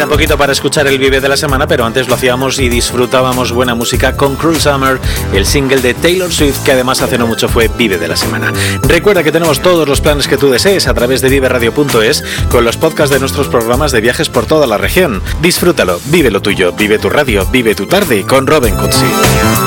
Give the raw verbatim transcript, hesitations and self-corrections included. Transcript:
queda poquito para escuchar el Vive de la semana, pero antes lo hacíamos y disfrutábamos buena música con Cruel Summer, el single de Taylor Swift, que además hace no mucho fue Vive de la semana. Recuerda que tenemos todos los planes que tú desees a través de vive radio punto es, con los podcasts de nuestros programas de viajes por toda la región. Disfrútalo, vive lo tuyo, vive tu radio, vive tu tarde con Robin Cutsi.